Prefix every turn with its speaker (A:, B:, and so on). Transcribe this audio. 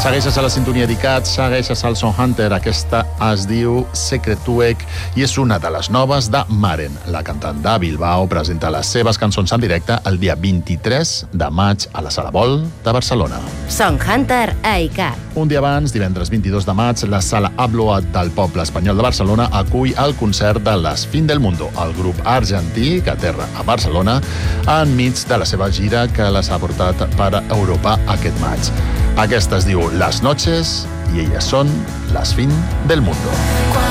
A: Segueixes a la sintonia d'ICAT, segueixes al Son Hunter. Aquesta es diu Secret Tuek i és una de les noves de Maren. La cantant de Bilbao presenta les seves cançons en directe el dia 23 de maig a la Sala Vol de Barcelona.
B: Son Hunter a ICAT.
A: Un dia abans, divendres 22 de maig, la Sala Abloa del Poble Espanyol de Barcelona acull el concert de Las Fin del Mundo, el grup argentí que aterra a Barcelona enmig de la seva gira que les ha portat per Europa aquest maig. Aquesta es diu Las Noches y ellas son Las Fin del Mundo.